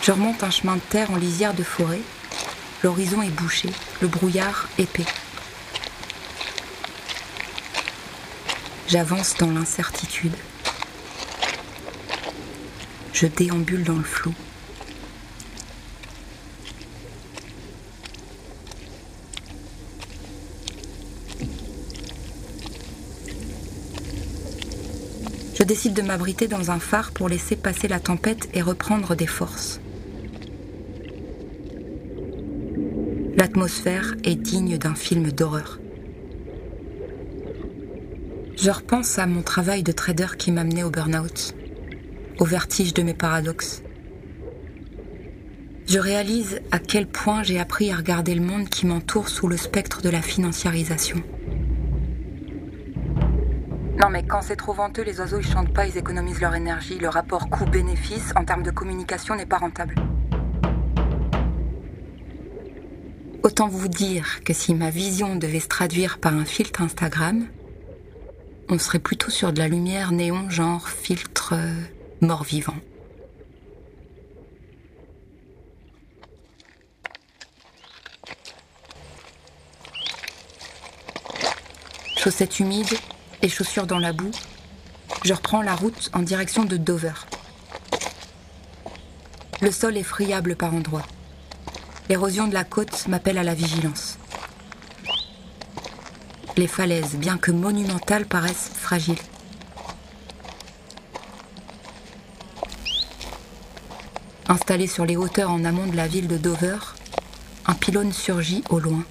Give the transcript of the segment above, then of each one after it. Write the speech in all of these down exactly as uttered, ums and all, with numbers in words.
Je remonte un chemin de terre en lisière de forêt. L'horizon est bouché, le brouillard épais. J'avance dans l'incertitude. Je déambule dans le flou. Je décide de m'abriter dans un phare pour laisser passer la tempête et reprendre des forces. L'atmosphère est digne d'un film d'horreur. Je repense à mon travail de trader qui m'amenait au burn-out, au vertige de mes paradoxes. Je réalise à quel point j'ai appris à regarder le monde qui m'entoure sous le spectre de la financiarisation. Non mais quand c'est trop venteux, les oiseaux ils chantent pas, ils économisent leur énergie. Le rapport coût-bénéfice en termes de communication n'est pas rentable. Autant vous dire que si ma vision devait se traduire par un filtre Instagram, on serait plutôt sur de la lumière néon genre filtre euh, mort-vivant. Chaussettes humides et chaussures dans la boue, je reprends la route en direction de Dover. Le sol est friable par endroits. L'érosion de la côte m'appelle à la vigilance. Les falaises, bien que monumentales, paraissent fragiles. Installé sur les hauteurs en amont de la ville de Dover, un pylône surgit au loin.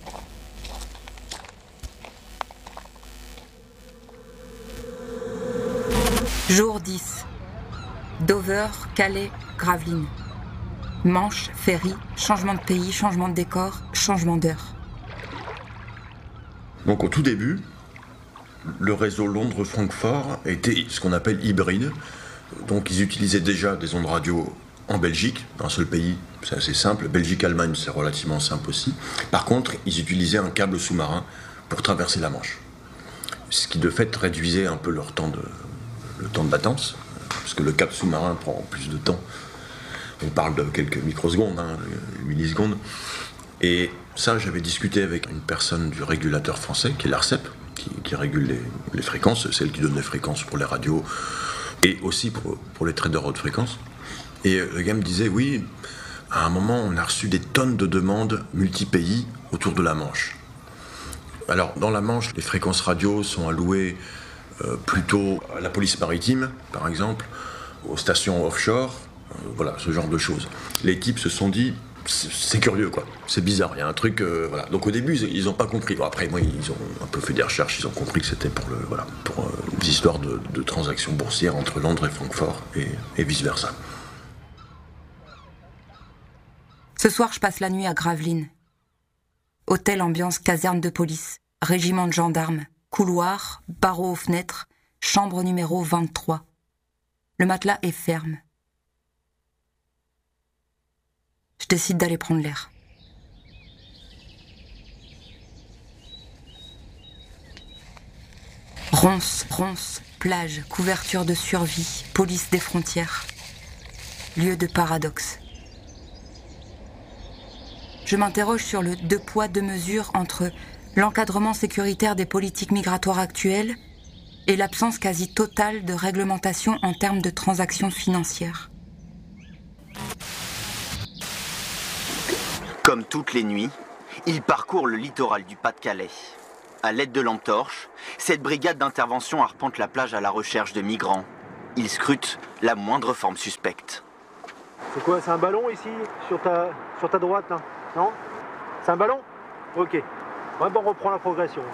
Jour dix. Dover, Calais, Gravelines. Manche, ferry, changement de pays, changement de décor, changement d'heure. Donc au tout début, le réseau Londres-Francfort était ce qu'on appelle hybride. Donc ils utilisaient déjà des ondes radio en Belgique, un seul pays, c'est assez simple. Belgique-Allemagne, c'est relativement simple aussi. Par contre, ils utilisaient un câble sous-marin pour traverser la Manche. Ce qui de fait réduisait un peu leur temps de, le temps de latence, parce que le câble sous-marin prend plus de temps. On parle de quelques microsecondes, hein, millisecondes. Et ça, j'avais discuté avec une personne du régulateur français, qui est l'ARCEP, qui, qui régule les, les fréquences, celle qui donne les fréquences pour les radios et aussi pour, pour les traders haute fréquence. Et le gars me disait, oui, à un moment, on a reçu des tonnes de demandes multi-pays autour de la Manche. Alors, dans la Manche, les fréquences radio sont allouées euh, plutôt à la police maritime, par exemple, aux stations offshore, euh, voilà, ce genre de choses. Les types se sont dit, c'est curieux, quoi. C'est bizarre, il y a un truc, euh, voilà. Donc au début, ils n'ont pas compris. Bon, après, moi, ils ont un peu fait des recherches, ils ont compris que c'était pour, le, voilà, pour euh, des histoires de, de transactions boursières entre Londres et Francfort, et, et vice-versa. Ce soir, je passe la nuit à Gravelines. Hôtel ambiance caserne de police, régiment de gendarmes, couloir, barreaux aux fenêtres, chambre numéro vingt-trois. Le matelas est ferme. Je décide d'aller prendre l'air. Ronces, ronces, plage, couverture de survie, police des frontières. Lieu de paradoxe. Je m'interroge sur le deux poids, deux mesures entre l'encadrement sécuritaire des politiques migratoires actuelles et l'absence quasi totale de réglementation en termes de transactions financières. Comme toutes les nuits, il parcourt le littoral du Pas-de-Calais. À l'aide de lampes torches, cette brigade d'intervention arpente la plage à la recherche de migrants. Il scrute la moindre forme suspecte. C'est quoi, c'est un ballon ici, sur ta, sur ta droite là? Non? C'est un ballon? Ok. Ouais, bon, on reprend la progression.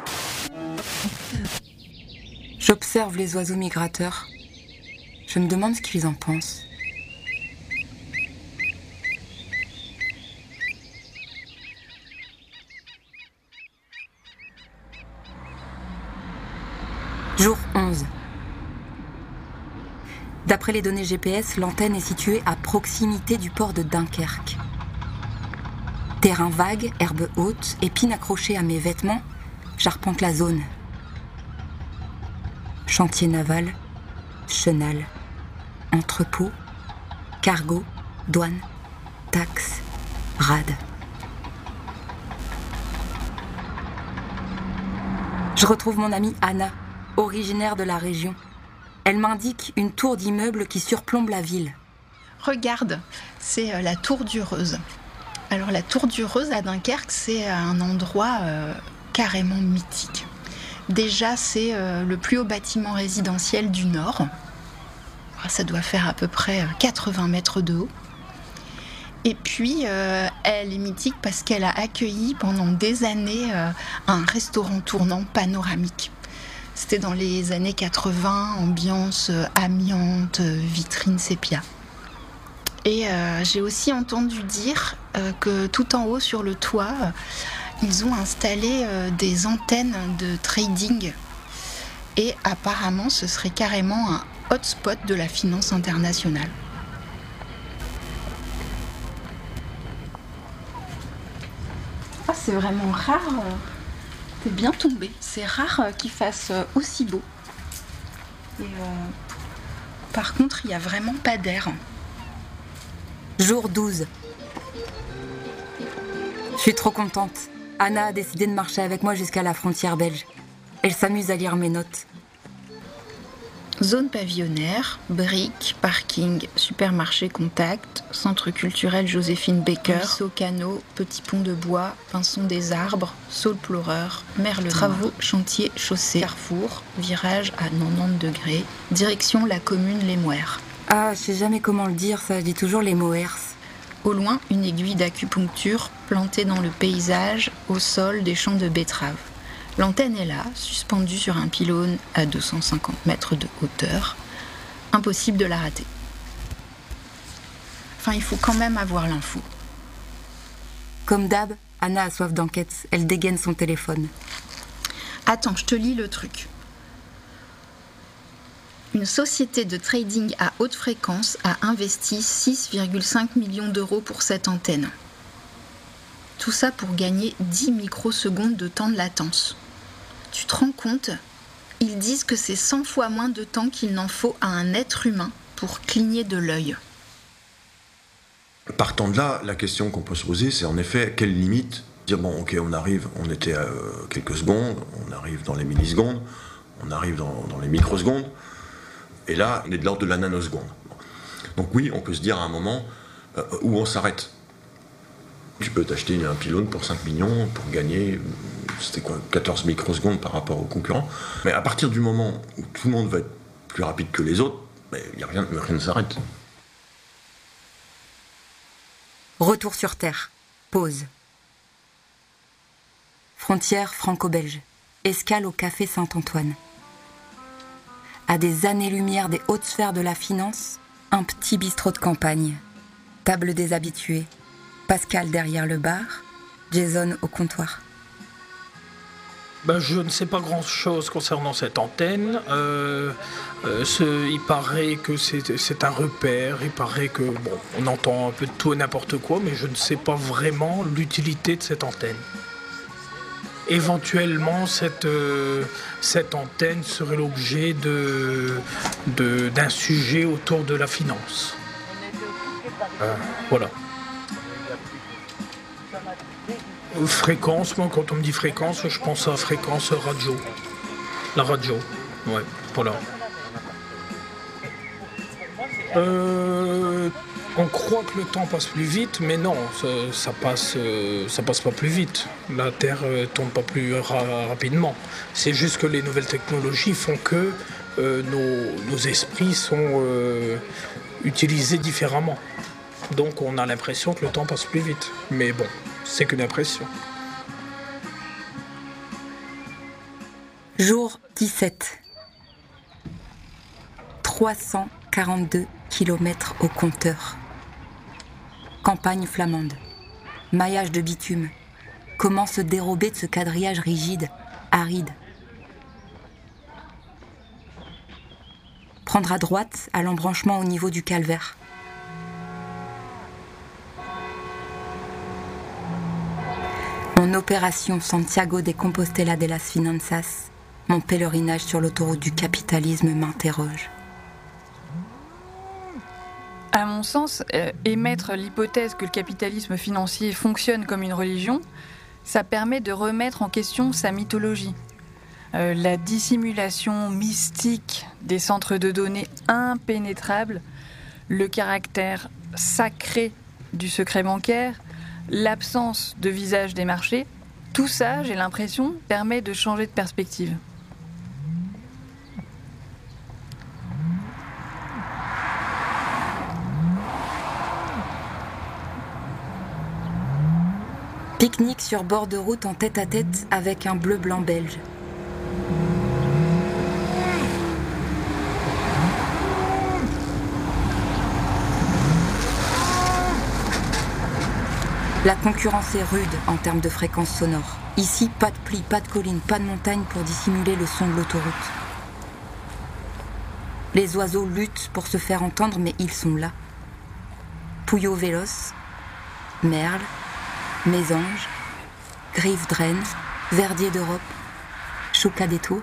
J'observe les oiseaux migrateurs. Je me demande ce qu'ils en pensent. Jour onze. D'après les données G P S, l'antenne est située à proximité du port de Dunkerque. Terrain vague, herbe haute, épines accrochées à mes vêtements, j'arpente la zone. Chantier naval, chenal, entrepôt, cargo, douane. taxes, rade. Je retrouve mon amie Anna, originaire de la région. Elle m'indique une tour d'immeuble qui surplombe la ville. Regarde, c'est la tour du Reuse. Alors la tour du Reuse à Dunkerque, c'est un endroit euh, carrément mythique. Déjà, c'est euh, le plus haut bâtiment résidentiel du Nord. Ça doit faire à peu près quatre-vingts mètres de haut. Et puis, euh, elle est mythique parce qu'elle a accueilli pendant des années euh, un restaurant tournant panoramique. C'était dans les années quatre-vingts, ambiance euh, amiante, euh, vitrine sépia. Et euh, j'ai aussi entendu dire euh, que tout en haut sur le toit, euh, ils ont installé euh, des antennes de trading. Et apparemment, ce serait carrément un hotspot de la finance internationale. Ah, c'est vraiment rare. T'es bien tombé. C'est rare qu'il fasse aussi beau. Et euh, par contre, il n'y a vraiment pas d'air. Jour douze. Je suis trop contente. Anna a décidé de marcher avec moi jusqu'à la frontière belge. Elle s'amuse à lire mes notes. Zone pavillonnaire, briques, parking, supermarché contact, centre culturel Joséphine Baker, ruisseau canot, petit pont de bois, pinson des arbres, saule pleureur, merle travaux, chantier, chaussée, carrefour, virage à quatre-vingt-dix degrés, direction la commune Les Moers. Ah, je sais jamais comment le dire, ça, je dis toujours les Moers. Au loin, une aiguille d'acupuncture plantée dans le paysage, au sol des champs de betteraves. L'antenne est là, suspendue sur un pylône à deux cent cinquante mètres de hauteur. Impossible de la rater. Enfin, il faut quand même avoir l'info. Comme d'hab, Anna a soif d'enquête. Elle dégaine son téléphone. Attends, je te lis le truc. Une société de trading à haute fréquence a investi six virgule cinq millions d'euros pour cette antenne. Tout ça pour gagner dix microsecondes de temps de latence. Tu te rends compte ? Ils disent que c'est cent fois moins de temps qu'il n'en faut à un être humain pour cligner de l'œil. Partant de là, la question qu'on peut se poser, c'est en effet, quelle limite ? Dire, bon, ok, on arrive, on était à euh, quelques secondes, on arrive dans les millisecondes, on arrive dans, dans les microsecondes, et là, on est de l'ordre de la nanoseconde. Donc oui, on peut se dire à un moment euh, où on s'arrête. Tu peux t'acheter un pylône pour cinq millions pour gagner, c'était quoi, quatorze microsecondes par rapport aux concurrents. Mais à partir du moment où tout le monde va être plus rapide que les autres, il y a rien, rien ne s'arrête. Retour sur Terre. Pause. Frontière franco-belge. Escale au café Saint-Antoine. À des années-lumière des hautes sphères de la finance, un petit bistrot de campagne. Table des habitués. Pascal derrière le bar, Jason au comptoir. Ben, je ne sais pas grand-chose concernant cette antenne. Euh, euh, ce, il paraît que c'est, c'est un repère, il paraît que bon, on entend un peu de tout et n'importe quoi, mais je ne sais pas vraiment l'utilité de cette antenne. Éventuellement, cette, euh, cette antenne serait l'objet de, de, d'un sujet autour de la finance. Euh, voilà. Fréquence, moi quand on me dit fréquence, je pense à fréquence radio. La radio, ouais, voilà. Euh, on croit que le temps passe plus vite, mais non, ça, ça passe, euh, ça passe pas plus vite. La Terre euh, tourne pas plus ra- rapidement. C'est juste que les nouvelles technologies font que euh, nos, nos esprits sont euh, utilisés différemment. Donc on a l'impression que le temps passe plus vite. Mais bon, c'est qu'une impression. Jour dix-sept. trois cent quarante-deux kilomètres au compteur. Campagne flamande. Maillage de bitume. Comment se dérober de ce quadrillage rigide, aride ? Prendre à droite à l'embranchement au niveau du calvaire. Mon opération Santiago de Compostela de las Finanzas, mon pèlerinage sur l'autoroute du capitalisme m'interroge. À mon sens, euh, émettre l'hypothèse que le capitalisme financier fonctionne comme une religion, ça permet de remettre en question sa mythologie. Euh, la dissimulation mystique des centres de données impénétrables, le caractère sacré du secret bancaire, l'absence de visage des marchés, tout ça, j'ai l'impression, permet de changer de perspective. Pique-nique sur bord de route en tête-à-tête avec un bleu-blanc belge. La concurrence est rude en termes de fréquence sonore. Ici, pas de pluie, pas de collines, pas de montagne pour dissimuler le son de l'autoroute. Les oiseaux luttent pour se faire entendre, mais ils sont là. Pouillot véloce, merle, mésange, grive draine, verdier d'Europe, chouca des tours.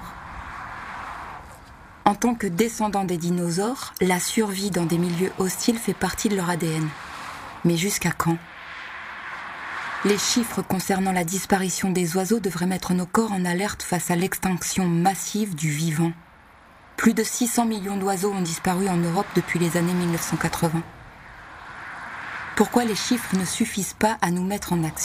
En tant que descendants des dinosaures, la survie dans des milieux hostiles fait partie de leur A D N. Mais jusqu'à quand ? Les chiffres concernant la disparition des oiseaux devraient mettre nos corps en alerte face à l'extinction massive du vivant. Plus de six cents millions d'oiseaux ont disparu en Europe depuis les années mille neuf cent quatre-vingts. Pourquoi les chiffres ne suffisent pas à nous mettre en action ?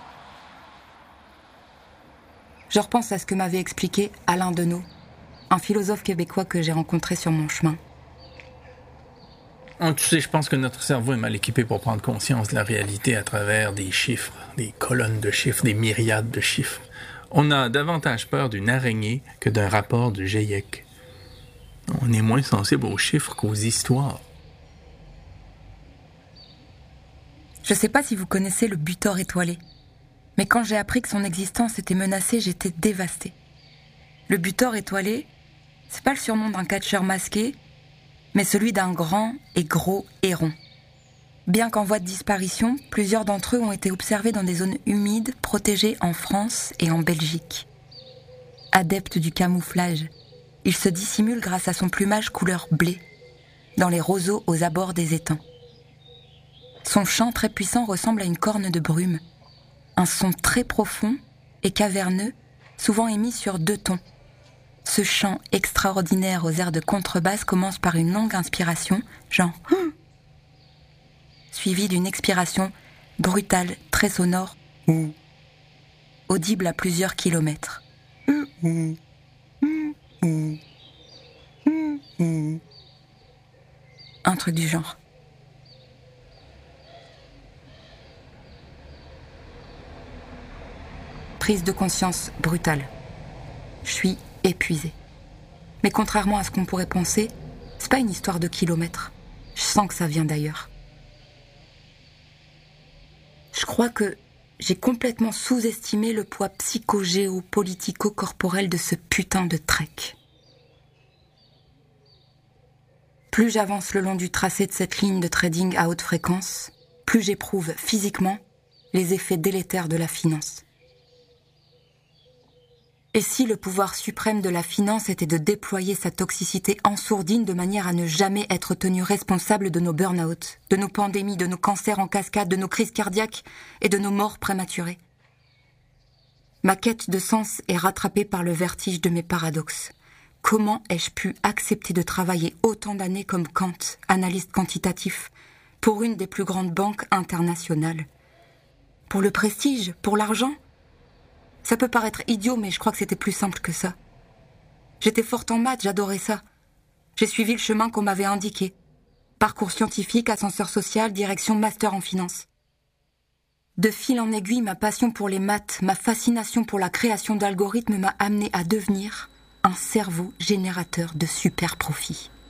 Je repense à ce que m'avait expliqué Alain Deneau, un philosophe québécois que j'ai rencontré sur mon chemin. Oh, tu sais, je pense que notre cerveau est mal équipé pour prendre conscience de la réalité à travers des chiffres, des colonnes de chiffres, des myriades de chiffres. On a davantage peur d'une araignée que d'un rapport du GIEC. On est moins sensible aux chiffres qu'aux histoires. Je ne sais pas si vous connaissez le butor étoilé, mais quand j'ai appris que son existence était menacée, j'étais dévastée. Le butor étoilé, c'est pas le surnom d'un catcheur masqué, mais celui d'un grand et gros héron. Bien qu'en voie de disparition, plusieurs d'entre eux ont été observés dans des zones humides, protégées en France et en Belgique. Adepte du camouflage, il se dissimule grâce à son plumage couleur blé, dans les roseaux aux abords des étangs. Son chant très puissant ressemble à une corne de brume. Un son très profond et caverneux, souvent émis sur deux tons. Ce chant extraordinaire aux airs de contrebasse commence par une longue inspiration, genre hum, suivie d'une expiration brutale, très sonore, ou audible à plusieurs kilomètres. Hum, hum, hum, hum, hum, hum. Un truc du genre. Prise de conscience brutale. Je suis épuisée. Mais contrairement à ce qu'on pourrait penser, c'est pas une histoire de kilomètres. Je sens que ça vient d'ailleurs. Je crois que j'ai complètement sous-estimé le poids psycho-géo-politico-corporel de ce putain de trek. Plus j'avance le long du tracé de cette ligne de trading à haute fréquence, plus j'éprouve physiquement les effets délétères de la finance. Et si le pouvoir suprême de la finance était de déployer sa toxicité en sourdine de manière à ne jamais être tenu responsable de nos burn-out, de nos pandémies, de nos cancers en cascade, de nos crises cardiaques et de nos morts prématurées. Ma quête de sens est rattrapée par le vertige de mes paradoxes. Comment ai-je pu accepter de travailler autant d'années comme Kant, analyste quantitatif, pour une des plus grandes banques internationales ? Pour le prestige ? Pour l'argent ? Ça peut paraître idiot, mais je crois que c'était plus simple que ça. J'étais forte en maths, j'adorais ça. J'ai suivi le chemin qu'on m'avait indiqué. Parcours scientifique, ascenseur social, direction master en finance. De fil en aiguille, ma passion pour les maths, ma fascination pour la création d'algorithmes m'a amené à devenir un cerveau générateur de super profits.